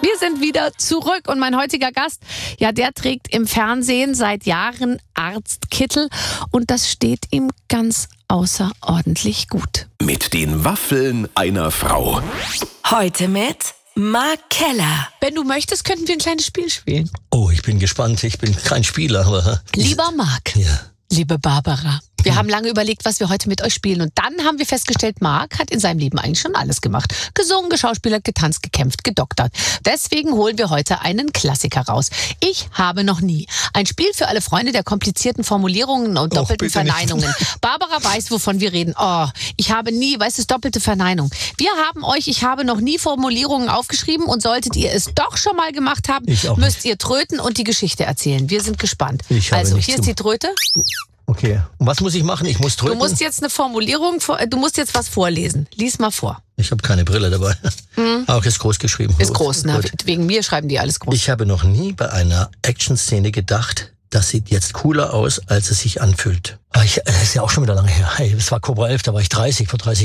Wir sind wieder zurück und mein heutiger Gast, ja, der trägt im Fernsehen seit Jahren Arztkittel und das steht ihm ganz außerordentlich gut. Mit den Waffeln einer Frau. Heute mit Mark Keller. Wenn du möchtest, könnten wir ein kleines Spiel spielen. Oh, ich bin gespannt. Ich bin kein Spieler, aber... Lieber Mark, Ja. liebe Barbara, wir haben lange überlegt, was wir heute mit euch spielen. Und dann haben wir festgestellt, Mark hat in seinem Leben eigentlich schon alles gemacht. Gesungen, geschauspielert, getanzt, gekämpft, gedoktert. Deswegen holen wir heute einen Klassiker raus. Ich habe noch nie. Ein Spiel für alle Freunde der komplizierten Formulierungen und doppelten bitte nicht. Verneinungen. Barbara weiß, wovon wir reden. Oh, ich habe nie, weißt du, doppelte Verneinung. Wir haben euch, ich habe noch nie Formulierungen aufgeschrieben und solltet ihr es doch schon mal gemacht haben, Ich auch müsst ihr tröten und die Geschichte erzählen. Wir sind gespannt. Ich habe Also, nichts hier ist die Tröte. Okay. Und was muss ich machen? Ich muss Du drücken? musst jetzt eine Formulierung, du musst jetzt was vorlesen. Lies mal vor. Ich habe keine Brille dabei. Auch ist groß geschrieben. Ist Gut, groß, ne? gut. Wegen mir schreiben die alles groß. Ich habe noch nie bei einer Action-Szene gedacht, das sieht jetzt cooler aus, als es sich anfühlt. Das ist ja auch schon wieder lange her. Hey, das war Cobra 11, da war ich 30, vor 30